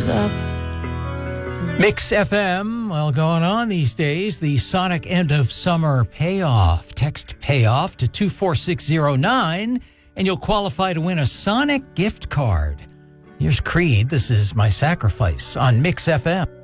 up. Mix FM, well, going on these days, the Sonic End of Summer Payoff. Text payoff to 24609, and you'll qualify to win a Sonic gift card. Here's Creed. This is My Sacrifice on Mix FM.